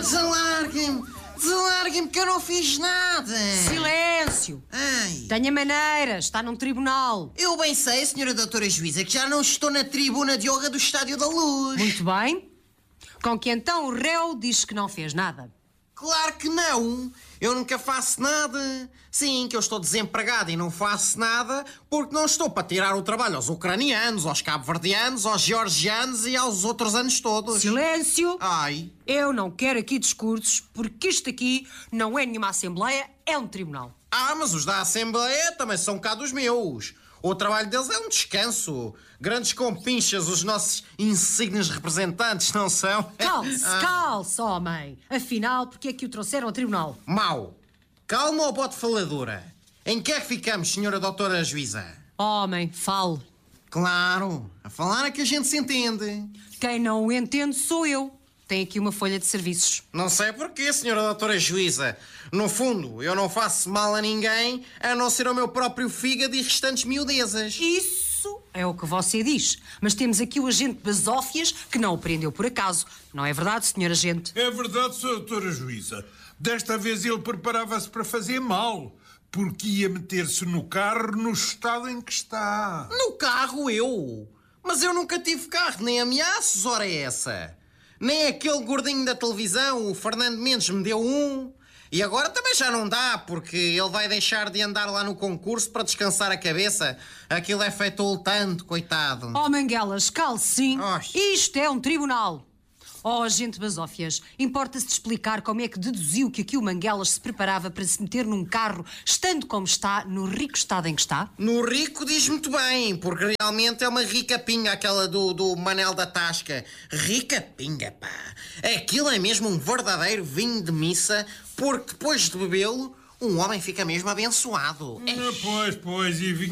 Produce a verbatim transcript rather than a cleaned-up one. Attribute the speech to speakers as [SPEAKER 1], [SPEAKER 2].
[SPEAKER 1] Desalarguem-me! Desalarguem-me que eu não fiz nada!
[SPEAKER 2] Silêncio!
[SPEAKER 1] Ai!
[SPEAKER 2] Tenha maneira, está num tribunal.
[SPEAKER 1] Eu bem sei, senhora doutora juíza, que já não estou na tribuna de honra do Estádio da Luz.
[SPEAKER 2] Muito bem. Com que então o réu diz que não fez nada.
[SPEAKER 1] Claro que não! Eu nunca faço nada. Sim, que eu estou desempregado e não faço nada porque não estou para tirar o trabalho aos ucranianos, aos cabo-verdianos, aos georgianos e aos outros anos todos.
[SPEAKER 2] Silêncio!
[SPEAKER 1] Ai!
[SPEAKER 2] Eu não quero aqui discursos porque isto aqui não é nenhuma assembleia, é um tribunal.
[SPEAKER 1] Ah, mas os da Assembleia também são cá dos meus. O trabalho deles é um descanso. Grandes compinchas, os nossos insignes representantes, não são?
[SPEAKER 2] Calce,
[SPEAKER 1] Ah.
[SPEAKER 2] calce, homem. Afinal, porque é que o trouxeram ao tribunal?
[SPEAKER 1] Mau. Calma ou bote faladura? Em que é que ficamos, senhora doutora juíza?
[SPEAKER 2] Homem, fale.
[SPEAKER 1] Claro, a falar é que a gente se entende.
[SPEAKER 2] Quem não o entende sou eu. Tem aqui uma folha de serviços.
[SPEAKER 1] Não sei porquê, senhora doutora juíza. No fundo, eu não faço mal a ninguém, a não ser ao meu próprio fígado e restantes miudezas.
[SPEAKER 2] Isso é o que você diz. Mas temos aqui o agente Basófias que não o prendeu por acaso. Não é verdade, senhor agente?
[SPEAKER 3] É verdade, senhora doutora juíza. Desta vez ele preparava-se para fazer mal, porque ia meter-se no carro no estado em que está.
[SPEAKER 1] No carro, eu? Mas eu nunca tive carro, nem ameaços, ora é essa. Nem aquele gordinho da televisão, o Fernando Mendes, me deu um. E agora também já não dá, porque ele vai deixar de andar lá no concurso para descansar a cabeça. Aquilo é feito tanto, coitado.
[SPEAKER 2] Oh, Manguelas, calce sim.
[SPEAKER 1] Ai.
[SPEAKER 2] Isto é um tribunal. Oh, agente Basófias, importa-se de explicar como é que deduziu que aqui o Manguelas se preparava para se meter num carro, estando como está, no rico estado em que está?
[SPEAKER 1] No rico diz muito bem, porque realmente é uma rica pinga aquela do, do Manel da Tasca. Rica pinga, pá. Aquilo é mesmo um verdadeiro vinho de missa, porque depois de bebê-lo, um homem fica mesmo abençoado.
[SPEAKER 3] Ah, pois, pois, e